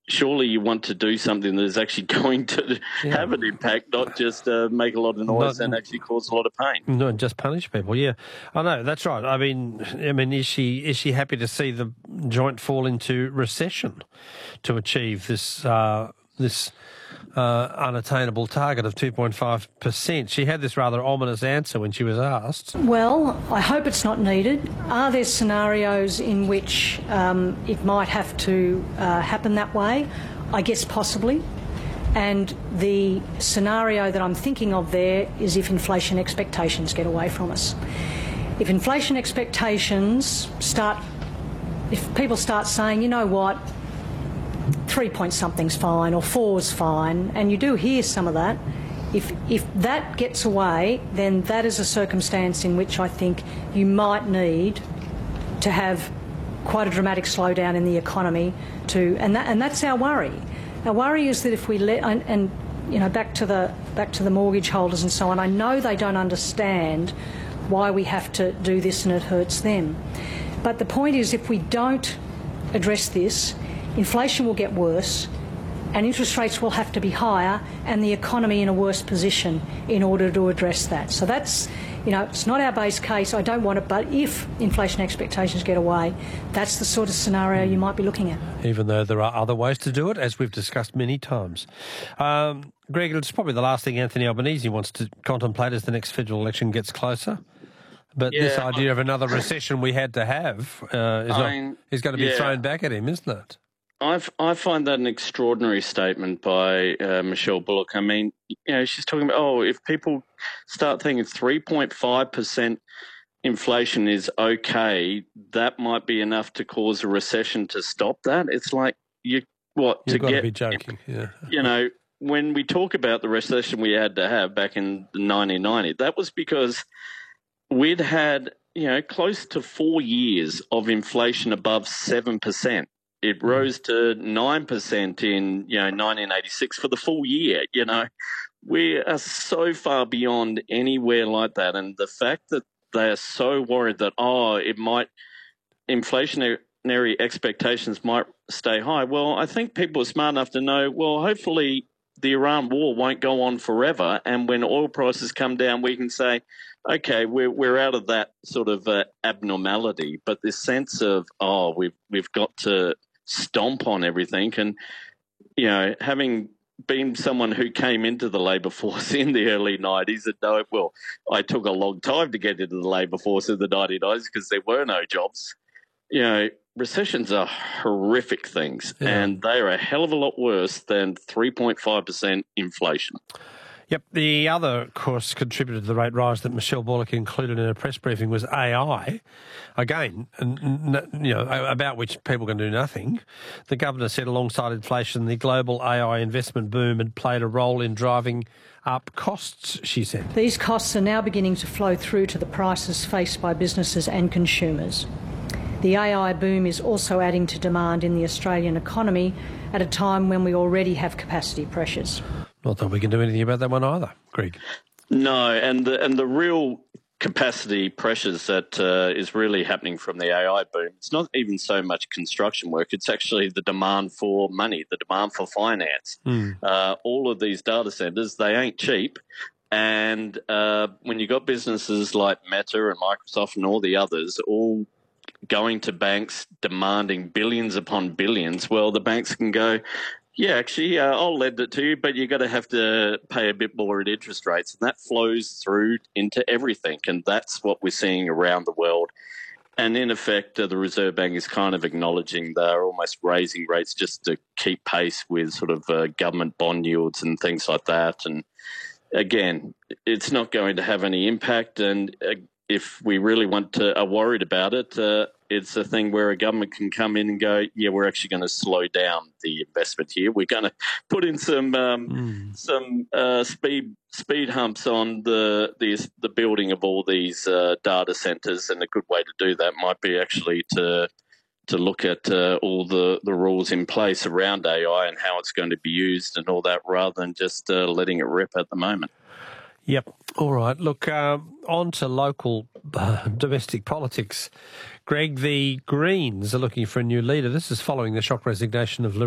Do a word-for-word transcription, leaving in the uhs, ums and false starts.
surely you want to do something that is actually going to yeah. have an impact, not just uh, make a lot of noise not, and actually cause a lot of pain. Not just punish people. Yeah, I know that's right. I mean, I mean, is she is she happy to see the joint fall into recession to achieve this uh, this uh, unattainable target of two point five percent? She had this rather ominous answer when she was asked. Well, I hope it's not needed. Are there scenarios in which um, it might have to uh, happen that way? I guess possibly. And the scenario that I'm thinking of there is if inflation expectations get away from us. If inflation expectations start, if people start saying, you know what, three point something's fine or four's fine, and you do hear some of that, if, if that gets away, then that is a circumstance in which I think you might need to have quite a dramatic slowdown in the economy to, and, that, and that's our worry. Our worry is that if we let, and, and you know, back to the back to the mortgage holders and so on, I know they don't understand why we have to do this and it hurts them. But the point is, if we don't address this, inflation will get worse and interest rates will have to be higher and the economy in a worse position in order to address that. So that's, you know, it's not our base case. I don't want it, but if inflation expectations get away, that's the sort of scenario you might be looking at. Even though there are other ways to do it, as we've discussed many times. Um, Greg, it's probably the last thing Anthony Albanese wants to contemplate as the next federal election gets closer. But yeah, this idea I, of another recession we had to have uh, is, not, mean, is going to be yeah. thrown back at him, isn't it? I've, I find that an extraordinary statement by uh, Michelle Bullock. I mean, you know, she's talking about, oh, if people start thinking three point five percent inflation is okay, that might be enough to cause a recession to stop that. It's like, you what, You've to got get, to be joking, yeah. You know, when we talk about the recession we had to have back in nineteen ninety, that was because we'd had, you know, close to four years of inflation above seven percent. It rose to nine percent in, you know, nineteen eighty-six for the full year. You know, we are so far beyond anywhere like that. And the fact that they are so worried that, oh, it might, inflationary expectations might stay high. Well, I think people are smart enough to know, well, hopefully the Iran war won't go on forever. And when oil prices come down, we can say, okay, we're we're out of that sort of uh, abnormality. But this sense of, oh, we've we've got to stomp on everything. And, you know, having been someone who came into the labour force in the early nineties, and no, well, I took a long time to get into the labour force in the nineteen nineties because there were no jobs. You know, recessions are horrific things, yeah. and they are a hell of a lot worse than three point five percent inflation. Yep. The other, of course, contributor to the rate rise that Michelle Bullock included in her press briefing was A I. Again, you know, about which people can do nothing. The governor said alongside inflation, the global A I investment boom had played a role in driving up costs, she said. These costs are now beginning to flow through to the prices faced by businesses and consumers. The A I boom is also adding to demand in the Australian economy at a time when we already have capacity pressures. Not that we can do anything about that one either, Greg. No, and the, and the real capacity pressures that uh, is really happening from the A I boom, it's not even so much construction work, it's actually the demand for money, the demand for finance. Mm. Uh, all of these data centres, they ain't cheap. And uh, when you've got businesses like Meta and Microsoft and all the others all going to banks demanding billions upon billions, well, the banks can go, yeah, actually, uh, I'll lend it to you, but you're going to have to pay a bit more in interest rates. And that flows through into everything. And that's what we're seeing around the world. And in effect, uh, the Reserve Bank is kind of acknowledging they're almost raising rates just to keep pace with sort of uh, government bond yields and things like that. And again, it's not going to have any impact. And uh, if we really want to, are worried about it, uh, it's a thing where a government can come in and go, yeah, we're actually going to slow down the investment here. We're going to put in some um, mm. some uh, speed speed humps on the the, the building of all these uh, data centres, and a good way to do that might be actually to to look at uh, all the, the rules in place around A I and how it's going to be used and all that, rather than just uh, letting it rip at the moment. Yep. All right. Look, um, on to local uh, domestic politics. Greg, the Greens are looking for a new leader. This is following the shock resignation of